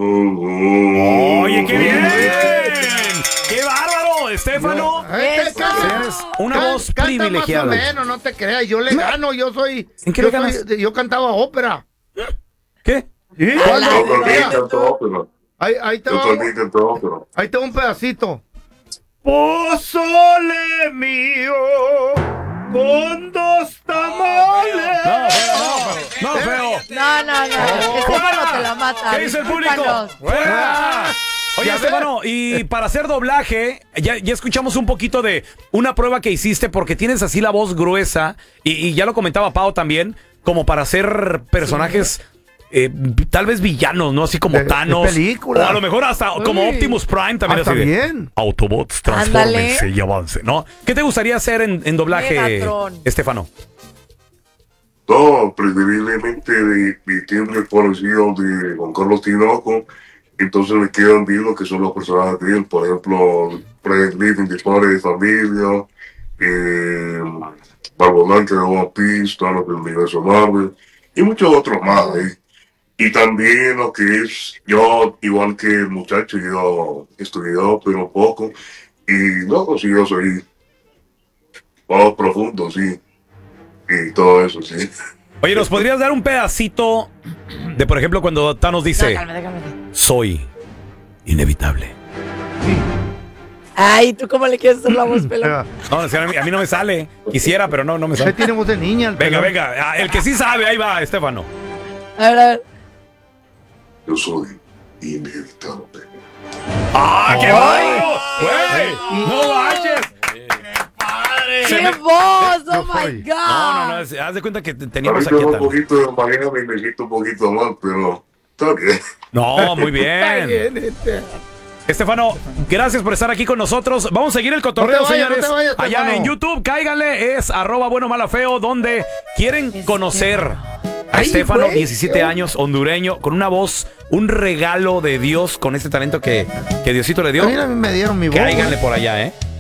Oye, qué bien. ¡Qué bárbaro, Estefano! Tienes una voz privilegiada. Más o menos, no te creas, yo le gano, yo soy... ¿En qué le ganas? Yo cantaba ópera. ¿Qué? ¿Sí? Yo también canto ópera. Ahí te Yo va. también canto ópera. Ahí te va un pedacito. Pozole mío con 2 tamales. No, feo. No. Estefano te la mata. ¿Qué dice el público? Discúlpanos. ¡Fuera! Oye, Ya Estefano, y para hacer doblaje, ya escuchamos un poquito de una prueba que hiciste porque tienes así la voz gruesa y ya lo comentaba Pau también, como para hacer personajes tal vez villanos, ¿no? Así como De Thanos. película. O a lo mejor hasta como Optimus Prime también. Hasta así de, bien. Autobots, transfórmense y avance, ¿no? ¿Qué te gustaría hacer en doblaje, Megatron. Estefano? No, preferiblemente de timbre parecido de Juan Carlos Tinoco. Entonces me quedan bien lo que son los personajes de él. Por ejemplo, Fred Griffin de Padre de Familia, Barba Blanca de One Piece, Thanos del universo Marvel, y muchos otros más. Y también lo que es, yo, igual que el muchacho, yo he estudiado, pero poco. Y no, sí, yo soy más profundo, sí. Y todo eso, sí. Oye, ¿nos podrías dar un pedacito de, por ejemplo, cuando Thanos dice, Cálmate. soy inevitable? Ay, ¿tú cómo le quieres hacer la voz, pelón? No, o sea, a mí no me sale. Quisiera, pero no me Usted sale. tiene voz de niña. el pelón. Venga. Ah, el que sí sabe, ahí va, Estefano. A ver. Yo soy inevitable. ¡Ah, qué bárbaro! ¡Güey! ¡No manches! ¡Qué voz! ¡Oh, Yo soy. my God! No, haz de cuenta que teníamos Ahorita aquí a un Thanos. poquito de Miami y me siento un poquito mal, pero está bien. No, muy Está bien. bien, Estefano, gracias por estar aquí con nosotros. Vamos a seguir el cotorreo, No te vayas, señores. no te vayas, Allá Estefano. en YouTube, cáiganle, es @buenomalafeo, donde quieren conocer a Ay, Estefano, güey. 17 años, hondureño, con una voz, un regalo de Dios, con este talento que Diosito le dio. A mí me dieron mi voz. Cáiganle por allá, ¿eh?